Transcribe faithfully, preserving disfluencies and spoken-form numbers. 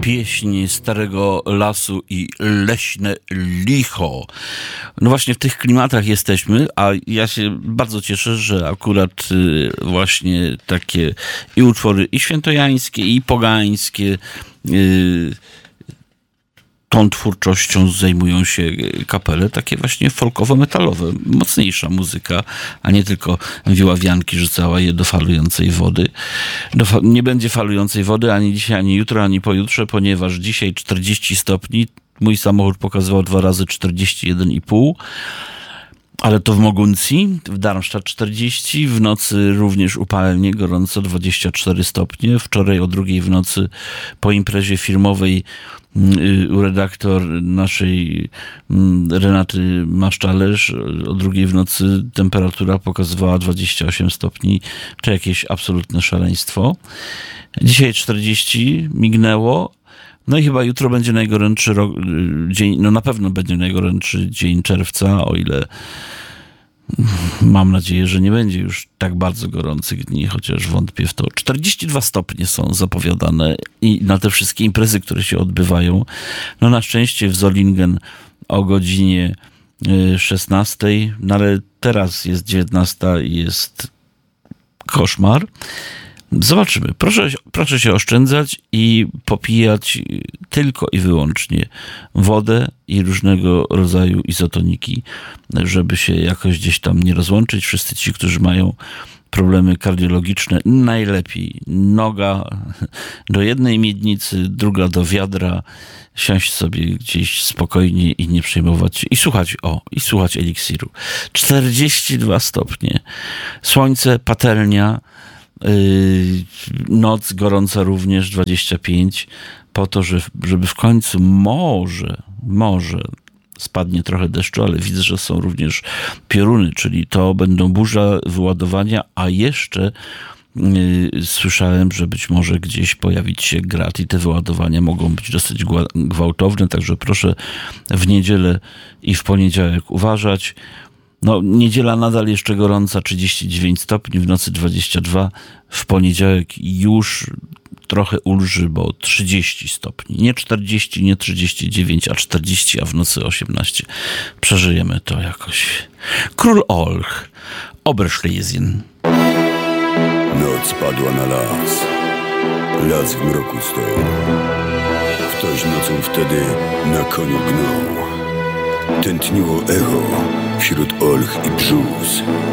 pieśń Starego Lasu i Leśne Licho. No właśnie w tych klimatach jesteśmy, a ja się bardzo cieszę, że akurat właśnie takie i utwory i świętojańskie, i pogańskie tą twórczością zajmują się kapele, takie właśnie folkowo-metalowe, mocniejsza muzyka, a nie tylko wiławianki rzucała je do falującej wody. Do fa- nie będzie falującej wody ani dzisiaj, ani jutro, ani pojutrze, ponieważ dzisiaj czterdzieści stopni, mój samochód pokazywał dwa razy czterdzieści jeden i pół, ale to w Moguncji, w Darmstadt czterdzieści, w nocy również upalnie, gorąco, dwadzieścia cztery stopnie. Wczoraj o drugiej w nocy po imprezie firmowej u redaktor naszej Renaty Maszczalerz o drugiej w nocy temperatura pokazywała dwadzieścia osiem stopni, czy jakieś absolutne szaleństwo. Dzisiaj czterdzieści mignęło. No i chyba jutro będzie najgorętszy rok, dzień, no na pewno będzie najgorętszy dzień czerwca, o ile mam nadzieję, że nie będzie już tak bardzo gorących dni, chociaż wątpię w to. czterdzieści dwa stopnie są zapowiadane i na te wszystkie imprezy, które się odbywają. No na szczęście w Solingen o godzinie szesnastej, no ale teraz jest dziewiętnasta i jest koszmar. Zobaczymy. Proszę, proszę się oszczędzać i popijać tylko i wyłącznie wodę i różnego rodzaju izotoniki, żeby się jakoś gdzieś tam nie rozłączyć. Wszyscy ci, którzy mają problemy kardiologiczne, najlepiej noga do jednej miednicy, druga do wiadra, siąść sobie gdzieś spokojnie i nie przejmować się. I słuchać, o, i słuchać eliksiru. czterdzieści dwa stopnie. Słońce, patelnia, noc gorąca również dwadzieścia pięć, po to, że, żeby w końcu może, może spadnie trochę deszczu, ale widzę, że są również pioruny, czyli to będą burza, wyładowania, a jeszcze yy, słyszałem, że być może gdzieś pojawić się grad i te wyładowania mogą być dosyć gwałtowne, także proszę w niedzielę i w poniedziałek uważać. No, niedziela nadal jeszcze gorąca, trzydzieści dziewięć stopni, w nocy dwadzieścia dwa, w poniedziałek już trochę ulży, bo trzydzieści stopni. Nie czterdzieści, nie trzydzieści dziewięć, a czterdzieści, a w nocy osiemnaście. Przeżyjemy to jakoś. Król Olch, Oberschlesien. Noc padła na las. Las w mroku stał. Ktoś nocą wtedy na koniu gnał. Tętniło echo wśród olch i brzus.